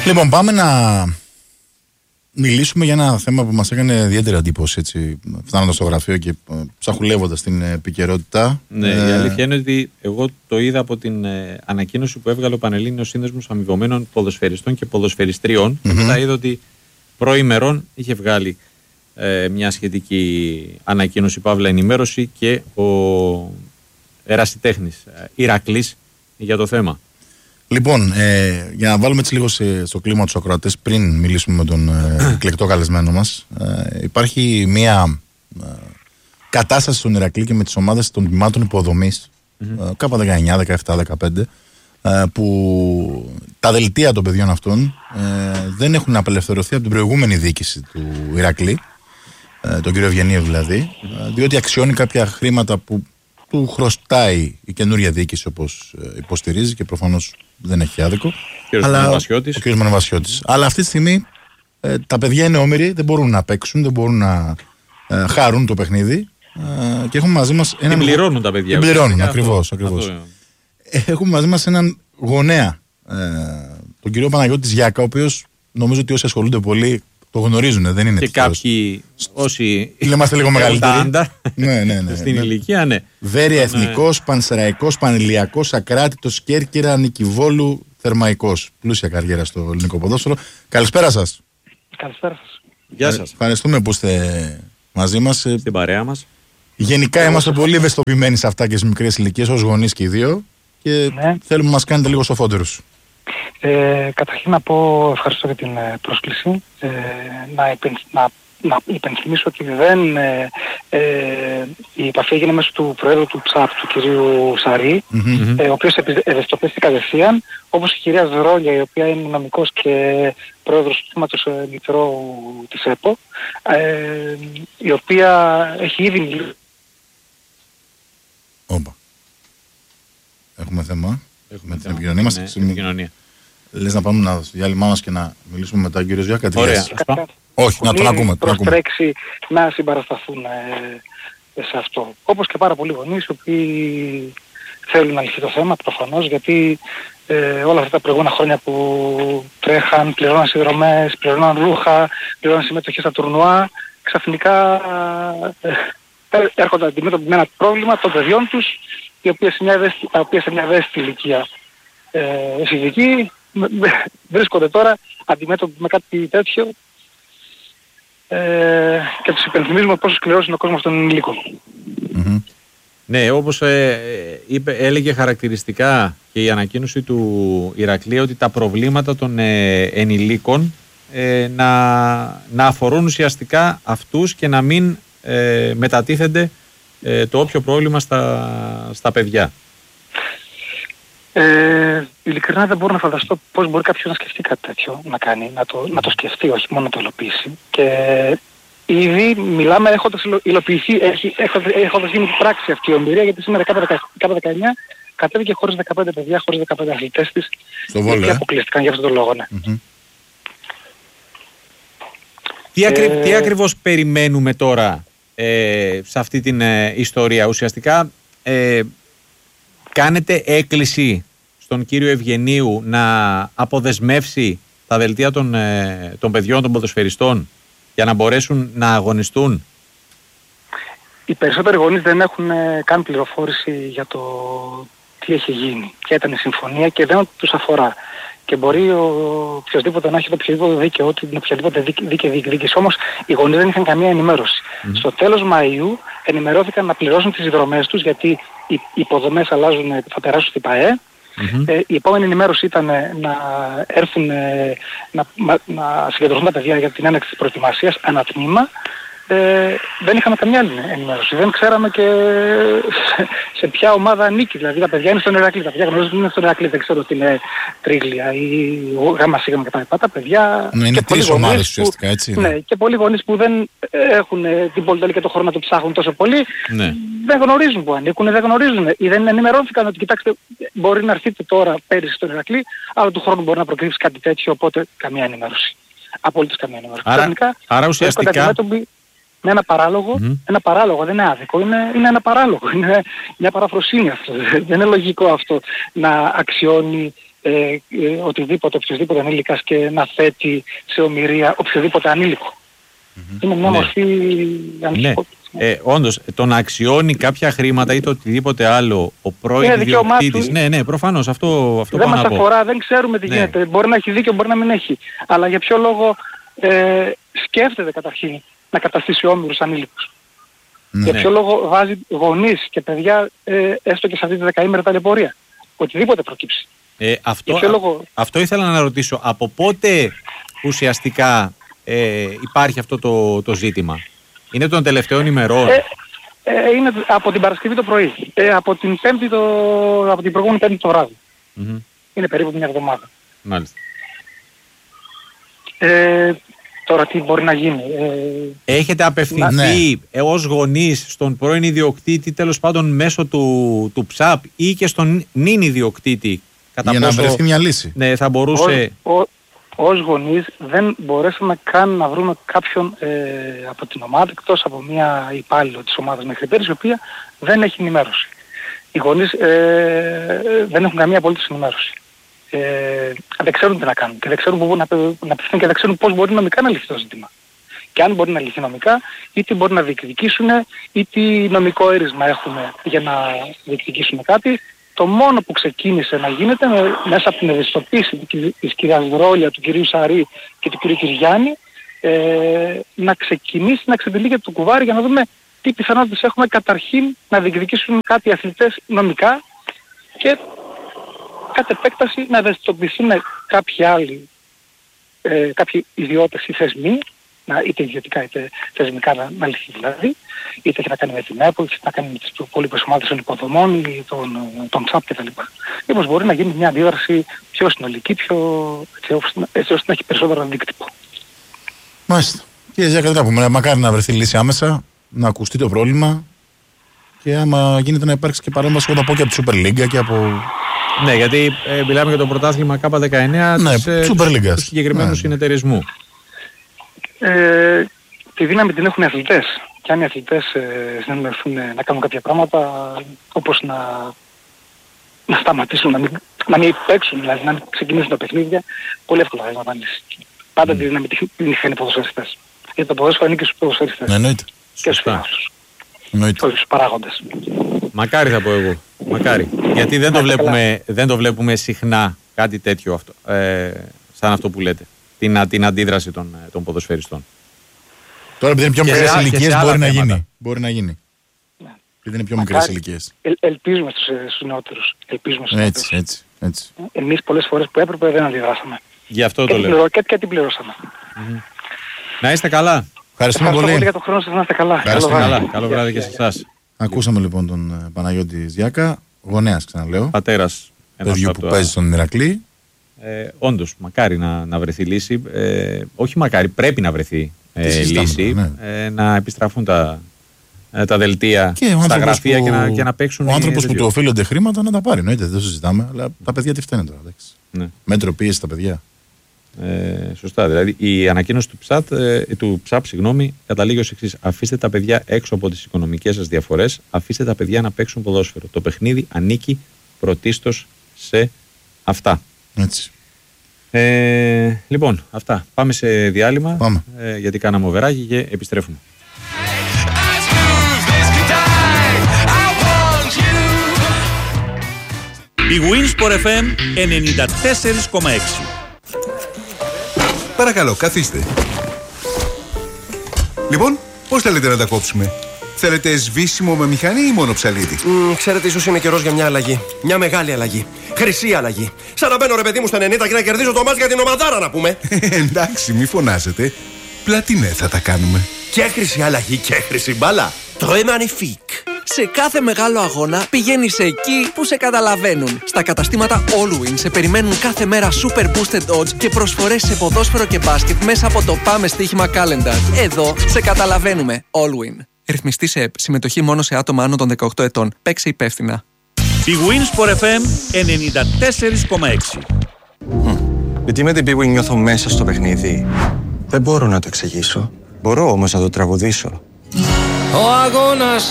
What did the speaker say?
Λοιπόν, πάμε να μιλήσουμε για ένα θέμα που μας έκανε ιδιαίτερη εντύπωση, έτσι, φτάνοντας στο γραφείο και ψαχουλεύοντας την επικαιρότητα. Ναι, η αλήθεια είναι ότι εγώ το είδα από την ανακοίνωση που έβγαλε ο Πανελλήνιος Σύνδεσμος Αμοιβωμένων Ποδοσφαιριστών και Ποδοσφαιριστριών. Και μετά είδα ότι προημερών είχε βγάλει μια σχετική ανακοίνωση, παύλα ενημέρωση, και ο ερασιτέχνης Ηρακλής για το θέμα. Λοιπόν, για να βάλουμε έτσι λίγο στο κλίμα τους ακροατές πριν μιλήσουμε με τον εκλεκτό καλεσμένο μας, υπάρχει μια κατάσταση στον Ηρακλή και με τις ομάδες των τμήματων υποδομής, κάπου 19, 17, 15, που τα δελτία των παιδιών αυτών δεν έχουν απελευθερωθεί από την προηγούμενη διοίκηση του Ηρακλή, τον κύριο Ευγενίου δηλαδή, διότι αξιώνει κάποια χρήματα που του χρωστάει η καινούρια διοίκηση, όπως υποστηρίζει, και προφανώς δεν έχει άδικο. Ο κ. Μαναβασιώτης. Αλλά αυτή τη στιγμή τα παιδιά είναι όμοιροι, δεν μπορούν να παίξουν, δεν μπορούν να χαρούν το παιχνίδι. Και έχουμε μαζί μας έναν. Την πληρώνουν τα παιδιά. Την πληρώνουν, ακριβώς. Έχουμε μαζί μας έναν γονέα, τον κύριο Παναγιώτη Γιάκα, ο οποίος νομίζω ότι όσοι ασχολούνται πολύ το γνωρίζουν, δεν είναι και τυχαίος. Κάποιοι όσοι είμαστε λίγο μεγαλύτεροι. Ναι. Στην ηλικία, ναι. Βέρεια, Εθνικός, Πανσεραϊκός, Πανηλιακός, Ακράτητος, Κέρκυρα, Νικηβόλου, Θερμαϊκός. Πλούσια καριέρα στο ελληνικό ποδόσφαιρο. Καλησπέρα σας. Καλησπέρα σας. Γεια σας. Ευχαριστούμε που είστε μαζί μας. Στην παρέα μας. Γενικά είμαστε πολύ ευαισθητοποιημένοι σε αυτά και στις μικρές ηλικίες, ως γονείς και οι δύο. Και θέλουμε να μας κάνετε λίγο σοφότερους. Καταρχήν να πω ευχαριστώ για την πρόσκληση. Να υπενθυμίσω ότι η επαφή έγινε μέσω του Προέδρου του ΨΑΠ, του κυρίου Σαρή, ο οποίος ευαισθητοποιήθηκε κατευθείαν, όπως η κυρία Ζρόλια, η οποία είναι νομικός και πρόεδρος του τμήματος Μητρώου της ΕΠΟ, η οποία έχει ήδη μιλήσει. Έχουμε θέμα. Έχουμε την επικοινωνία μας. Επικοινωνία. Λες να πάμε να διάλειμμα μας και να μιλήσουμε μετά τον κύριο Ζιάκα? Ωραία. Όχι, να τον ακούμε. Προστρέξει να συμπαρασταθούν σε αυτό. Όπως και πάρα πολλοί γονείς, οι οποίοι θέλουν να λυθεί το θέμα, προφανώς, γιατί όλα αυτά τα προηγούμενα χρόνια που τρέχαν, πληρώναν συνδρομές, πληρώναν ρούχα, πληρώναν συμμετοχή στα τουρνουά, ξαφνικά έρχονται αντιμέτωποι με ένα πρόβλημα των παιδιών τους, τα οποία σε μια ευαίσθητη ηλικία εφηβική βρίσκονται τώρα αντιμέτωποι με κάτι τέτοιο, και τους υπενθυμίζουμε πόσο σκληρός είναι ο κόσμος των ενηλίκων. Ναι, όπως έλεγε χαρακτηριστικά και η ανακοίνωση του Ηρακλή, ότι τα προβλήματα των ενηλίκων να αφορούν ουσιαστικά αυτούς και να μην μετατίθενται το όποιο πρόβλημα στα παιδιά. Ειλικρινά δεν μπορώ να φανταστώ πώς μπορεί κάποιος να σκεφτεί κάτι τέτοιο, να το σκεφτεί, όχι μόνο να το υλοποιήσει. Και ήδη μιλάμε έχοντας υλοποιηθεί, έχοντας γίνει πράξη αυτή η εμπειρία, γιατί σήμερα κάτω 19 κατέβηκε χωρίς 15 παιδιά, χωρίς 15 αθλητές της, και αποκλειστηκαν για αυτόν τον λόγο. Ναι. Τι ακριβώς περιμένουμε τώρα σε αυτή την ιστορία? Ουσιαστικά κάνετε έκκληση στον κύριο Ευγενίου να αποδεσμεύσει τα δελτία των παιδιών, των ποδοσφαιριστών, για να μπορέσουν να αγωνιστούν? Οι περισσότεροι γονείς δεν έχουν καν πληροφόρηση για το τι έχει γίνει, ποια ήταν η συμφωνία, και δεν τους αφορά. Και μπορεί οποιοδήποτε να έχει το οποιοδήποτε δίκαιο, την οποιαδήποτε δίκαιη διεκδίκηση. Όμως οι γονείς δεν είχαν καμία ενημέρωση. Στο τέλος Μαΐου ενημερώθηκαν να πληρώσουν τις συνδρομές τους, γιατί οι υποδομές θα περάσουν στην ΠΑΕ. Η επόμενη ενημέρωση ήταν να έρθουν να συγκεντρωθούν τα παιδιά για την έναρξη της προετοιμασίας ανατμήμα. Δεν είχαμε καμιά άλλη ενημέρωση. Δεν ξέραμε και σε ποια ομάδα ανήκει. Δηλαδή τα παιδιά είναι στον Ηρακλή. Τα παιδιά γνωρίζουν ότι είναι στον Ηρακλή. Δεν ξέρω ότι είναι Τρίγλια ή Γάμα Σίγμα κτλ. Τα παιδιά. Ναι, είναι τρεις ομάδες ουσιαστικά, έτσι. Ναι, και πολλοί γονείς που δεν έχουν την πολυτέλεια και το χρόνο να το ψάχνουν τόσο πολύ, δεν γνωρίζουν που ανήκουν, δεν γνωρίζουν ή δεν ενημερώθηκαν ότι κοιτάξτε, μπορεί να έρθετε τώρα πέρυσι στον Ηρακλή, αλλά του χρόνου μπορεί να προκύψει κάτι τέτοιο, οπότε καμία ενημέρωση. Απολύτως καμία ενημέρωση. Άρα ουσιαστικά. Με ένα παράλογο, ένα παράλογο, δεν είναι άδικο, είναι ένα παράλογο, είναι μια παραφροσύνη αυτό. Δεν είναι λογικό αυτό να αξιώνει οποιοδήποτε ανήλικας και να θέτει σε ομηρία οποιοδήποτε ανήλικο. Είναι μια μορφή ανησυχότητας. Όντως, το να αξιώνει κάποια χρήματα ή το οτιδήποτε άλλο ο πρώην ιδιοκτήτης. Ναι, προφανώς αυτό δεν μας αφορά, δεν ξέρουμε τι γίνεται. Μπορεί να έχει δίκιο, μπορεί να μην έχει. Αλλά για ποιο λόγο σκέφτεται καταρχήν να καταστήσει όμηρους ανήλικους. Για ποιο λόγο βάζει γονείς και παιδιά έστω και σε αυτή τη δεκαήμερη ταλαιπωρία. Οτιδήποτε προκύψει. Αυτό ήθελα να ρωτήσω. Από πότε ουσιαστικά υπάρχει αυτό το ζήτημα? Είναι των τελευταίων ημερών? Είναι από την Παρασκευή το πρωί. Από την προηγούμενη Πέμπτη το βράδυ. Είναι περίπου μια εβδομάδα. Μάλιστα. Τώρα τι μπορεί να γίνει? Έχετε απευθυνθεί ως γονείς στον πρώην ιδιοκτήτη, τέλος πάντων μέσω του ΨΑΠ ή και στον νυν ιδιοκτήτη? Για να βρεθεί μια λύση. Ναι, θα μπορούσε... Ως γονείς δεν μπορέσαμε καν να βρούμε κάποιον από την ομάδα, εκτός από μια υπάλληλο της ομάδας μέχρι πέρυσι, η οποία δεν έχει ενημέρωση. Οι γονείς δεν έχουν καμία απολύτως ενημέρωση. Δεν ξέρουν τι να κάνουν και δεν ξέρουν πού να απευθύνουν και δεν ξέρουν πώς μπορεί νομικά να λυθεί το ζήτημα. Και αν μπορεί να λυθεί νομικά, ή τι μπορεί να διεκδικήσουν, ή τι νομικό έρισμα έχουν για να διεκδικήσουν κάτι. Το μόνο που ξεκίνησε να γίνεται μέσα από την ευαισθητοποίηση της κυρίας Δρόλια, του κυρίου Σαρή και του κυρίου Κυριάννη, να ξεκινήσει να ξετυλίγεται το κουβάρι για να δούμε τι πιθανότητες έχουμε καταρχήν να διεκδικήσουν κάτι οι αθλητές νομικά και κατ' επέκταση να ευαισθητοποιηθούν κάποιοι άλλοι, κάποιοι ιδιώτες ή θεσμοί, είτε ιδιωτικά είτε θεσμικά να λυθεί δηλαδή, είτε έχει να κάνει με την ΕΠΟ, είτε έχει να κάνει με τις υπόλοιπες ομάδες των υποδομών ή των ΤΣΑΠ κτλ. Μήπως μπορεί να γίνει μια αντίδραση πιο συνολική, έτσι ώστε να έχει περισσότερο αντίκτυπο. Μάλιστα. Κύριε Ζιάκα, τι να πούμε, μακάρι να βρεθεί λύση άμεσα, να ακουστεί το πρόβλημα και άμα γίνεται να υπάρξει και παρέμβαση από τη Super League και από... Ναι, γιατί μιλάμε για το πρωτάθλημα K19 του συγκεκριμένου συνεταιρισμού. Τη δύναμη την έχουν οι αθλητές. Και αν οι αθλητές συνεννοηθούν να κάνουν κάποια πράγματα, όπως να σταματήσουν, να μην παίξουν, δηλαδή να μην ξεκινήσουν τα παιχνίδια, πολύ εύκολα θα λαμβάνεις. Πάντα τη δύναμη την είχαν οι ποδοσφαιριστές. Γιατί το ποδόσφαιρο ανήκει στους ποδοσφαιριστές. Εννοείται. Και στους φιλάθλους. Και στους παράγοντες. Μακάρι θα πω εγώ. Μακάρι. Γιατί δεν το βλέπουμε συχνά κάτι τέτοιο αυτό, σαν αυτό που λέτε. Την αντίδραση των ποδοσφαιριστών. Τώρα επειδή είναι πιο μικρές ηλικίες μπορεί να γίνει. Επειδή είναι πιο μικρές ηλικίες. Ελπίζουμε στους νεότερους. Έτσι. Εμείς πολλές φορές που έπρεπε δεν αντιδράσαμε. Γι' αυτό το λέω. Και την πληρώσαμε. Να είστε καλά. Ευχαριστούμε πολύ για τον χρόνο σας, να είστε καλά. Καλό βράδυ και σε εσάς. Ακούσαμε λοιπόν τον Παναγιώτη Ζιάκα, γονέας ξαναλέω. Πατέρας παιδιού που παίζει στον Ηρακλή. Όντως, μακάρι να βρεθεί λύση. Όχι μακάρι, πρέπει να βρεθεί λύση. Να επιστραφούν τα δελτία στα γραφεία και να παίξουν. Ο άνθρωπος που του οφείλονται χρήματα να τα πάρει. Εννοείται, δεν το συζητάμε. Αλλά τα παιδιά τι φταίνε τώρα. Ναι. Μέτρο πίεση στα παιδιά. Σωστά. Δηλαδή η ανακοίνωση του ΨΑΠ καταλήγει ως εξής: αφήστε τα παιδιά έξω από τις οικονομικές σας διαφορές, αφήστε τα παιδιά να παίξουν ποδόσφαιρο. Το παιχνίδι ανήκει πρωτίστως σε αυτά. Έτσι. Λοιπόν, αυτά. Πάμε σε διάλειμμα. Πάμε. Γιατί κάναμε οβεράκι και επιστρέφουμε. Η Winsport FM 94,6. Παρακαλώ, καθίστε. Λοιπόν, πώς θέλετε να τα κόψουμε? Θέλετε σβήσιμο με μηχανή ή μόνο ψαλίδι? Ξέρετε, ίσως είναι καιρός για μια αλλαγή. Μια μεγάλη αλλαγή. Χρυσή αλλαγή. Σαν να μπαίνω ρε παιδί μου στα 90 και να κερδίζω το μάτς για την ομαδάρα να πούμε. Εντάξει, μη φωνάζετε. Πλατινέ θα τα κάνουμε. Και χρυσή αλλαγή και χρυσή μπάλα. Très magnifique. Σε κάθε μεγάλο αγώνα πηγαίνεις εκεί που σε καταλαβαίνουν. Στα καταστήματα Allwin σε περιμένουν κάθε μέρα super boosted odds και προσφορές σε ποδόσφαιρο και μπάσκετ μέσα από το Πάμε Στοίχημα Calendar. Εδώ σε καταλαβαίνουμε. Allwin. Ρυθμιστή σε ΕΠ. Συμμετοχή μόνο σε άτομα άνω των 18 ετών. Παίξε υπεύθυνα. Η Winsport FM 94,6. Γιατί με την Bwin νιώθω μέσα στο παιχνίδι. Δεν μπορώ να το εξηγήσω. Μπορώ όμως να το τραγουδήσω. Ο αγώνας